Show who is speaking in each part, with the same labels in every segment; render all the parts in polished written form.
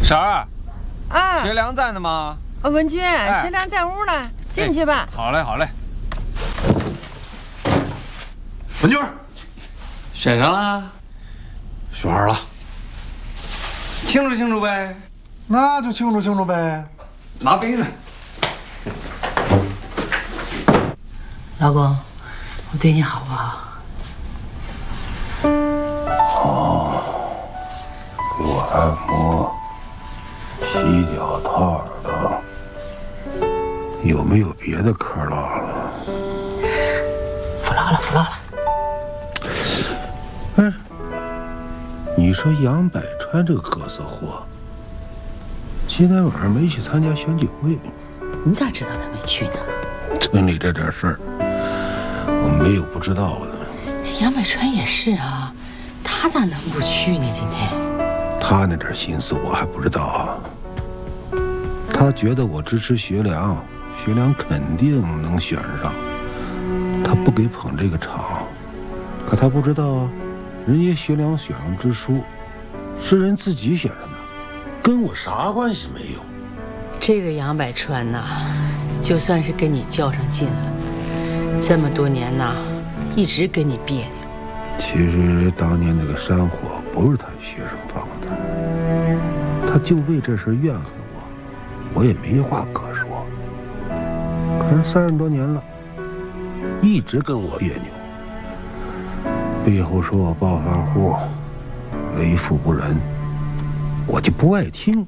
Speaker 1: 婶儿，
Speaker 2: 啊，
Speaker 1: 学良在呢吗？
Speaker 2: 文军，学良在屋呢，进去吧。
Speaker 1: 好嘞，好嘞。
Speaker 3: 文军，
Speaker 1: 选上了，
Speaker 3: 选上了，
Speaker 1: 庆祝庆祝呗。
Speaker 3: 那就庆祝庆祝呗。
Speaker 1: 拿杯子。
Speaker 4: 老公，我对你好不好？
Speaker 5: 好，给我按摩、洗脚套的。有没有别的嗑唠了？
Speaker 4: 不唠了，不唠了。
Speaker 5: 哎，你说杨百川这个各色货，今天晚上没去参加选举会？
Speaker 4: 你咋知道他没去呢？
Speaker 5: 村里这点事儿，我没有不知道的。
Speaker 4: 杨百川也是啊，他咋能不去呢？今天
Speaker 5: 他那点心思我还不知道啊。他觉得我支持学良，学良肯定能选上，他不给捧这个场。可他不知道，人家学良选上支书，是人自己选上的，跟我啥关系没有。
Speaker 4: 这个杨百川呐，就算是跟你较上劲了，这么多年呐，一直跟你别扭。
Speaker 5: 其实当年那个山火不是他学生放的，他就为这事怨恨我，我也没话可说。可是30多年了，一直跟我别扭，背后说我暴发户、为富不仁，我就不爱听。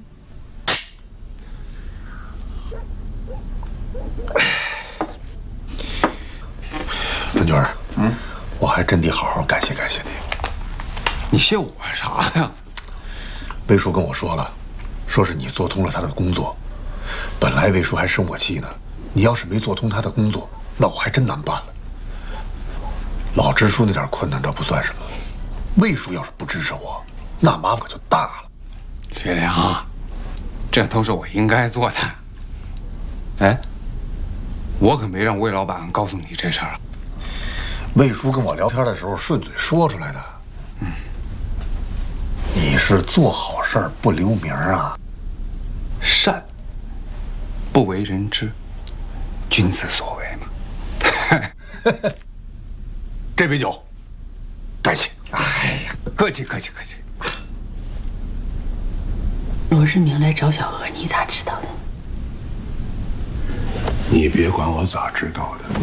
Speaker 3: 文娟，我还真得好好感谢感谢你。
Speaker 1: 你谢我啥呀？
Speaker 3: 魏叔跟我说了，说是你做通了他的工作。本来魏叔还生我气呢，你要是没做通他的工作，那我还真难办了。老支书那点困难倒不算什么，魏叔要是不支持我，那麻烦可就大了。
Speaker 1: 学良，这都是我应该做的。哎，我可没让魏老板告诉你这事儿啊。
Speaker 3: 魏叔跟我聊天的时候顺嘴说出来的。你是做好事儿不留名啊？
Speaker 1: 善不为人知，君子所为嘛。
Speaker 3: 这杯酒，感谢。
Speaker 1: 哎呀，客气客气客气。
Speaker 4: 罗世明来找小娥，你咋知道的？
Speaker 5: 你别管我咋知道的。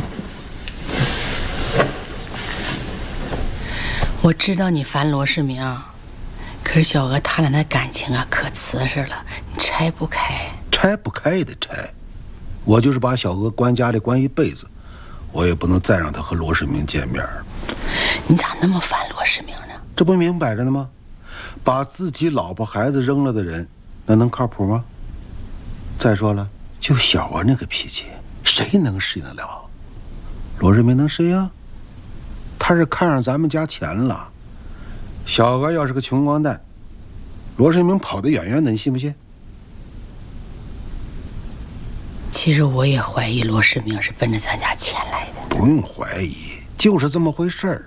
Speaker 4: 我知道你烦罗世明，可是小娥他俩那感情啊，可瓷实了，你拆不开。
Speaker 5: 拆不开也得拆，我就是把小娥关家里关一辈子，我也不能再让她和罗世明见面。
Speaker 4: 你咋那么烦罗世明呢？
Speaker 5: 这不明摆着呢吗？把自己老婆孩子扔了的人，那能靠谱吗？再说了，就小娥那个脾气，谁能适应得了？罗世明能适应？他是看上咱们家钱了。小娥要是个穷光蛋，罗世明跑得远远的，你信不信？
Speaker 4: 其实我也怀疑罗世明是奔着咱家钱来的。
Speaker 5: 不用怀疑，就是这么回事儿。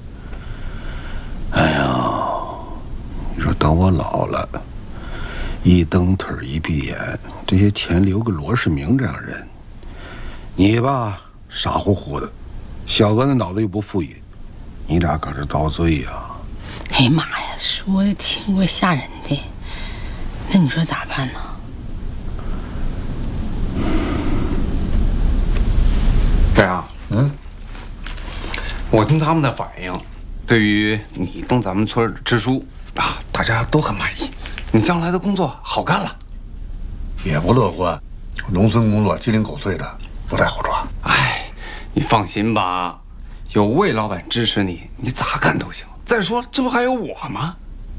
Speaker 5: 哎呀，你说等我老了，一蹬腿一闭眼，这些钱留给罗世明这样人，你吧傻乎乎的，小娥那脑子又不富裕，你俩可是遭罪呀！
Speaker 4: 哎呀妈呀，说的挺怪吓人的，那你说咋办呢？
Speaker 1: 这样，我听他们的反应，对于你当咱们村的支书啊，大家都很满意。你将来的工作好干了，
Speaker 3: 也不乐观，农村工作鸡零狗碎的，不太好抓。
Speaker 1: 哎，你放心吧，有魏老板支持你，你咋干都行。再说，这不还有我吗？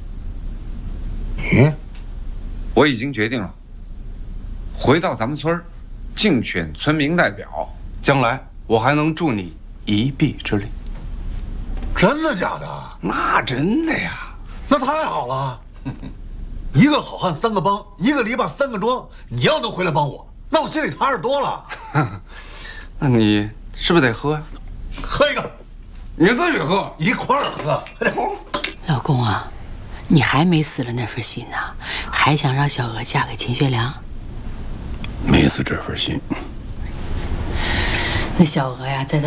Speaker 3: 你，
Speaker 1: 我已经决定了，回到咱们村竞选村民代表，将来我还能助你一臂之力。
Speaker 3: 真的假的？
Speaker 1: 那真的呀。
Speaker 3: 那太好了。一个好汉三个帮，一个篱笆三个桩。你要能回来帮我，那我心里踏实多了。
Speaker 1: 那你是不是得喝呀？
Speaker 3: 喝一个，
Speaker 1: 你自己喝，
Speaker 3: 一块儿喝。
Speaker 4: 老公啊， 你还没死了那份心呢，还想让小娥嫁给秦学良？
Speaker 5: 没死这份心。
Speaker 4: 那小娥呀，在她